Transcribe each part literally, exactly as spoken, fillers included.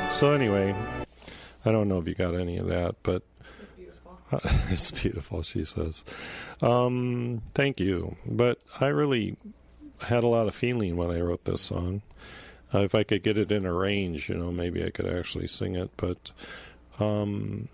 So anyway, I don't know if you got any of that, but it's beautiful, uh, it's beautiful she says. Um, thank you. But I really had a lot of feeling when I wrote this song. Uh, if I could get it in a range, you know, maybe I could actually sing it. But um,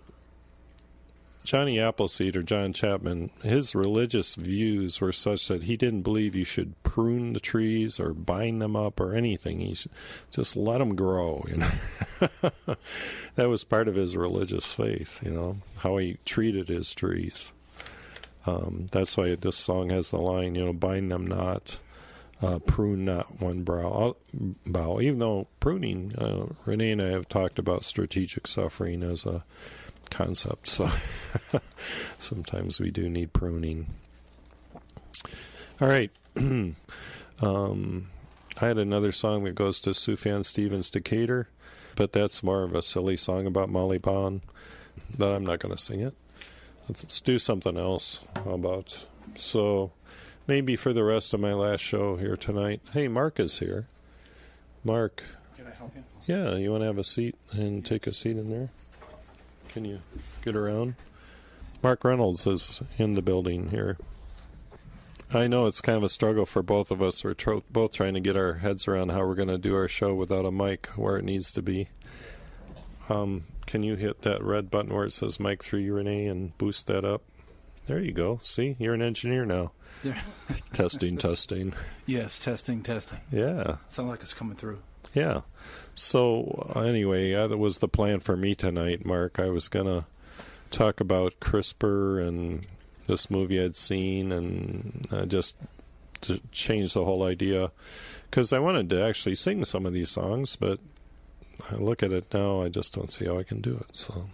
Johnny Appleseed, or John Chapman, his religious views were such that he didn't believe you should prune the trees or bind them up or anything. He just let them grow, you know. That was part of his religious faith, you know, how he treated his trees. Um, that's why this song has the line, you know, bind them not, uh, prune not one brow, bough. Even though pruning, uh, Renee and I have talked about strategic suffering as a concept, so sometimes we do need pruning. All right. um, I had another song that goes to Sufjan Stevens Decatur, but that's more of a silly song about Molly Bond, but I'm not going to sing it. Let's, let's do something else. How about? So maybe for the rest of my last show here tonight. Hey, Mark is here. Mark. Can I help you? Yeah, you want to have a seat and take a seat in there? Can you get around? Mark Reynolds is in the building here. I know it's kind of a struggle for both of us. We're tro- both trying to get our heads around how we're going to do our show without a mic where it needs to be. Um, can you hit that red button where it says mic through you, Renee, and boost that up? There you go. See, you're an engineer now. Yeah. testing, testing. Yes, testing, testing. Yeah. Sounds like it's coming through. Yeah. So, anyway, that was the plan for me tonight, Mark. I was going to talk about CRISPR and this movie I'd seen, and uh, just to change the whole idea. Because I wanted to actually sing some of these songs, but I look at it now, I just don't see how I can do it. So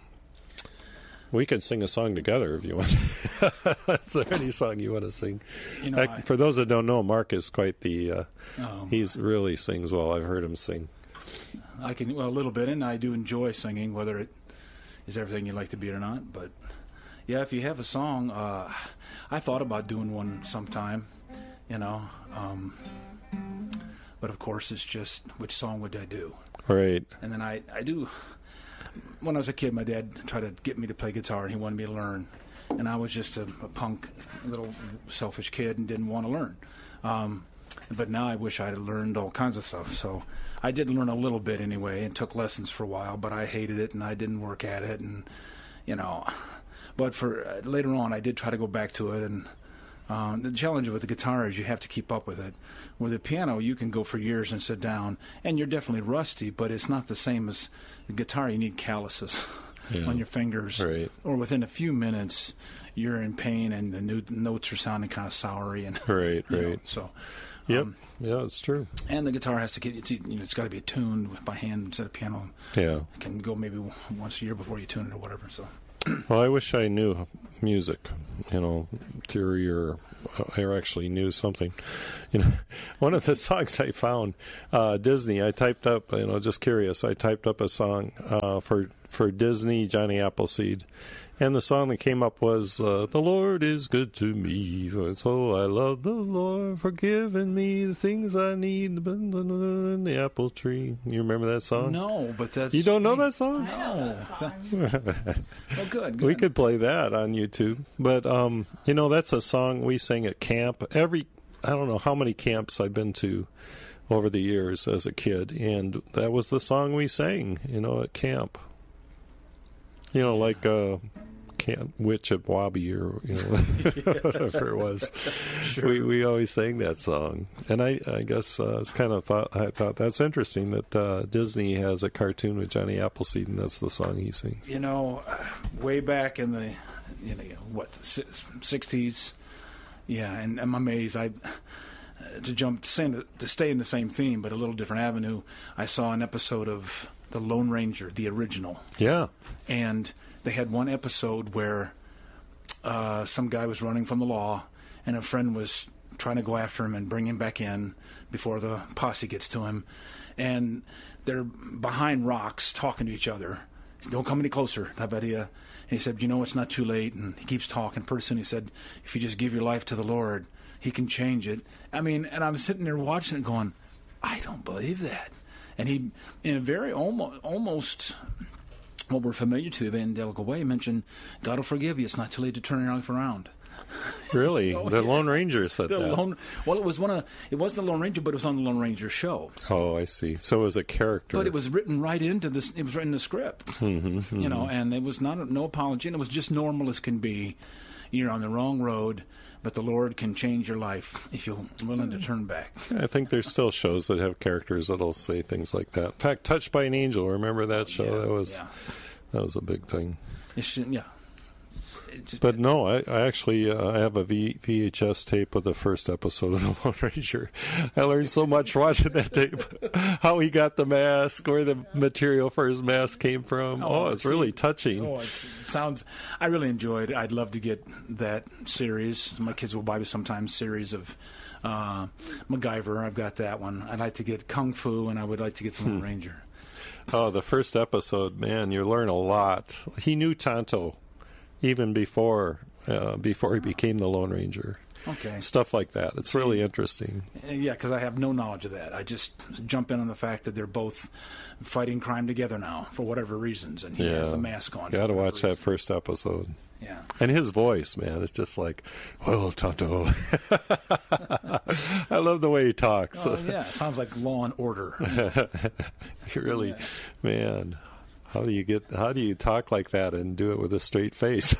we could sing a song together if you want. Is there any song you want to sing? You know, I, I, for those that don't know, Mark is quite the... Uh, um, he's really sings well. I've heard him sing. I can, well, a little bit, and I do enjoy singing, whether it is everything you'd like to be or not. But, yeah, if you have a song, uh, I thought about doing one sometime, you know. Um, but, of course, it's just, which song would I do? Right. And then I, I do... When I was a kid, my dad tried to get me to play guitar, and he wanted me to learn. And I was just a, a punk, little selfish kid and didn't want to learn. Um, but now I wish I had learned all kinds of stuff. So I did learn a little bit anyway and took lessons for a while, but I hated it and I didn't work at it. And, you know, but for uh, later on, I did try to go back to it. And um, the challenge with the guitar is you have to keep up with it. With the piano, you can go for years and sit down, and you're definitely rusty, but it's not the same as the guitar. You need calluses yeah. on your fingers. Right. Or within a few minutes, you're in pain, and the new notes are sounding kind of soury. And, right, right. Know, so, yep, um, yeah, it's true. And the guitar has to get, it's, you know, it's got to be tuned by hand instead of piano. Yeah. It can go maybe once a year before you tune it or whatever, so... Well, I wish I knew music, you know, theory, or I actually knew something. You know, one of the songs I found, uh, Disney, I typed up, you know, just curious, I typed up a song uh, for, for Disney, Johnny Appleseed. And the song that came up was, uh, the Lord is good to me, so I love the Lord for giving me the things I need in the apple tree. You remember that song? No, but that's... You don't know that song? I know that song. Oh, good, good. We could play that on YouTube. But, um, you know, that's a song we sang at camp. Every, I don't know how many camps I've been to over the years as a kid, and that was the song we sang, you know, at camp. You know, like... Uh, Can't Witch of Wabi, or you know whatever it was. Sure. We we always sang that song, and I I guess uh, it's kind of thought I thought that's interesting that uh, Disney has a cartoon with Johnny Appleseed, and that's the song he sings. You know, uh, way back in the you know what sixties, yeah, and I'm amazed. I uh, to jump to, to stay in the same theme, but a little different avenue. I saw an episode of The Lone Ranger, the original. Yeah, and they had one episode where uh, some guy was running from the law, and a friend was trying to go after him and bring him back in before the posse gets to him. And they're behind rocks talking to each other. Don't come any closer, type idea. And he said, you know, it's not too late. And he keeps talking. Pretty soon he said, if you just give your life to the Lord, he can change it. I mean, and I'm sitting there watching it going, I don't believe that. and he, in a very almost, almost what we're familiar to, evangelical way, mentioned, God will forgive you. It's not too late to turn your life around. Really? Oh, the yeah. Lone Ranger said The that. Lone, well, it was one of, it wasn't the Lone Ranger, but it was on the Lone Ranger show. Oh, I see. So it was a character. But it was written right into this. It was written in the script, mm-hmm, mm-hmm. you know, and it was not a, no apology, and it was just normal as can be. You're on the wrong road, but the Lord can change your life if you're willing to turn back. I think there's still shows that have characters that'll say things like that. In fact, Touched by an Angel, remember that show? Yeah, that was yeah. that was a big thing. It should, yeah. It just, But no, I, I actually uh, I have a v, VHS tape of the first episode of The Lone Ranger. I learned so much watching that tape. How he got the mask, where the material for his mask came from. Oh, oh it's see, really touching. Oh, it's, it sounds. I really enjoyed it. I'd love to get that series. My kids will buy me sometimes series of uh, MacGyver. I've got that one. I'd like to get Kung Fu, and I would like to get the Lone hmm. Ranger. Oh, the first episode, man, you learn a lot. He knew Tonto even before uh, before he became the Lone Ranger. Okay. Stuff like that. It's really interesting. Yeah, because I have no knowledge of that. I just jump in on the fact that they're both fighting crime together now for whatever reasons, and he yeah. has the mask on. Got to watch reason. that first episode. Yeah. And his voice, man, it's just like, well, Tonto. I love the way he talks. Oh, yeah. It sounds like Law and Order. really, yeah. man. How do you get? How do you talk like that and do it with a straight face?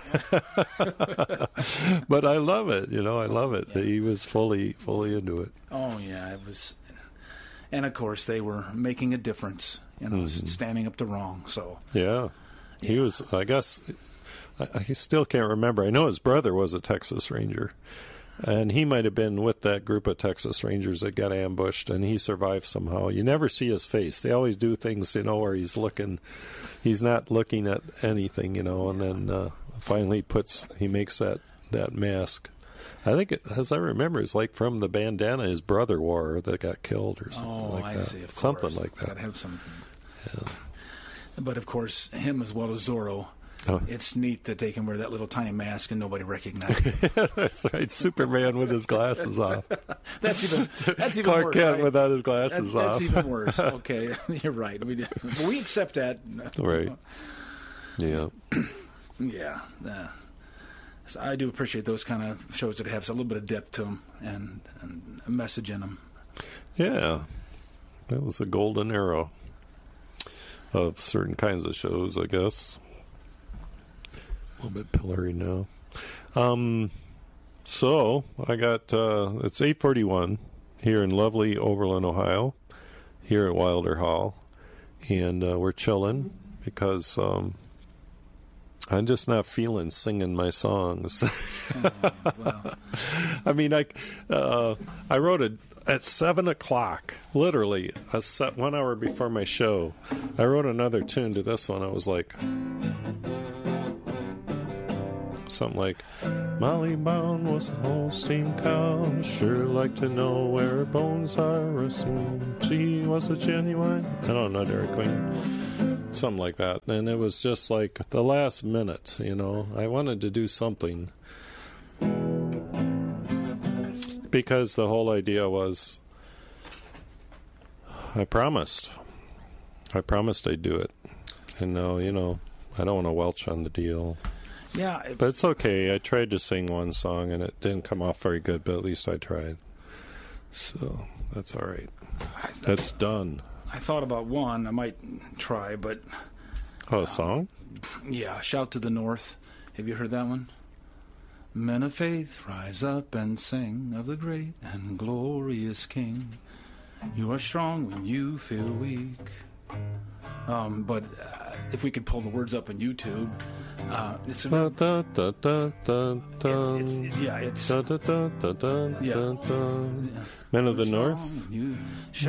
But I love it. You know, I love it. Yeah. He was fully, fully into it. Oh yeah, it was. And of course, they were making a difference. You know, mm-hmm. standing up to wrong. So yeah, yeah. He was. I guess I, I still can't remember. I know his brother was a Texas Ranger. And he might have been with that group of Texas Rangers that got ambushed, and he survived somehow. You never see his face. They always do things, you know, where he's looking, he's not looking at anything, you know, and then uh, finally puts, he makes that, that mask. I think, it, as I remember, it's like from the bandana his brother wore that got killed or something oh, like I that. see, of something course. like that. Gotta have some. Yeah. But of course, him as well as Zorro. Oh. It's neat that they can wear that little tiny mask and nobody recognizes it. That's right. Superman with his glasses off. That's even that's even Clark worse. Kent Right? without his glasses that's, off. That's even worse. Okay, you're right. We, we accept that. Right. Yeah. Yeah. Uh, so I do appreciate those kind of shows that have a little bit of depth to them and, and a message in them. Yeah. That was a golden era of certain kinds of shows, I guess. A little bit pillory now. Um, so I got uh, it's eight forty-one here in lovely Overland, Ohio, here at Wilder Hall, and uh, we're chilling because um, I'm just not feeling singing my songs. Oh, wow. I mean, I uh, I wrote it at seven o'clock, literally a set one hour before my show. I wrote another tune to this one. I was like. Something like, Molly Brown was a Holstein cow, sure like to know where her bones are resting. She was a genuine, I don't know, Dairy Queen. Something like that. And it was just like the last minute, you know. I wanted to do something. Because the whole idea was, I promised. I promised I'd do it. And now, you know, I don't want to welch on the deal. Yeah, it, but it's okay. I tried to sing one song and it didn't come off very good, but at least I tried. So that's all right. I, that's done. I thought about one. I might try, but oh, a song? Uh, yeah, "Shout to the North." Have you heard that one? Men of faith, rise up and sing of the great and glorious King. You are strong when you feel weak. Um, but uh, if we could pull the words up on YouTube, uh, it's, da, da, da, da, da, da. It's, it's yeah, it's da, da, da, da, da, yeah. da, da. Men of the North. You